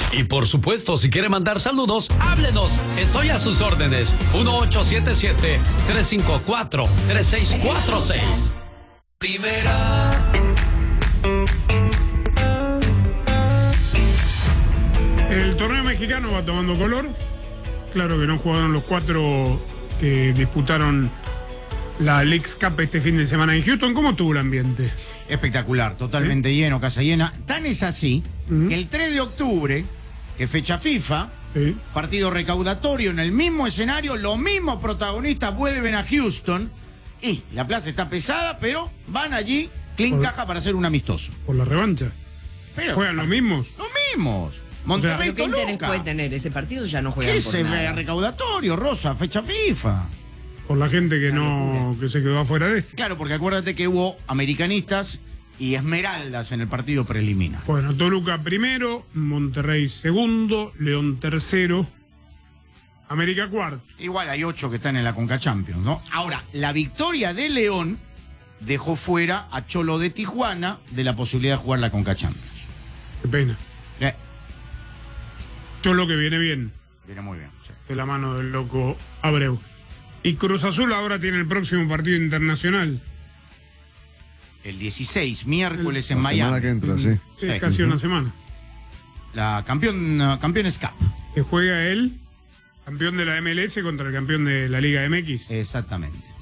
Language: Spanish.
Y por supuesto, si quiere mandar saludos, háblenos. Estoy a sus órdenes. 1877-354-3646. Primera. El torneo mexicano va tomando color. Claro que no jugaron los 4 que disputaron la Leagues Cup este fin de semana en Houston. ¿Cómo estuvo el ambiente? Espectacular, totalmente lleno, casa llena. Tan es así que el 3 de octubre, que fecha FIFA, Sí. partido recaudatorio en el mismo escenario, los mismos protagonistas vuelven a Houston y la plaza está pesada, pero van allí, clean caja para hacer un amistoso. Por la revancha. Pero ¿Juegan los mismos? los mismos. Monterrey, ¿Pero qué interés Toluca. puede tener? Ese partido ya no juegan ¿Qué por se nada. recaudatorio, Rosa? Fecha FIFA. Por la gente que se quedó afuera de este. Claro, porque acuérdate que hubo americanistas y esmeraldas en el partido preliminar. Bueno, Toluca primero, Monterrey segundo, León tercero, América cuarto. Igual hay 8 que están en la Conca Champions, ¿no? Ahora, la victoria de León dejó fuera a Cholo de Tijuana de la posibilidad de jugar la Conca Champions. Qué pena. Cholo que viene bien, Viene muy bien. Sí. de la mano del loco Abreu. Y Cruz Azul ahora tiene el próximo partido internacional. El 16, miércoles en La semana Miami. que entra, sí. Sí, Sí. casi una semana. La Campeones Cup. Que juega él, campeón de la MLS contra el campeón de la Liga MX. Exactamente.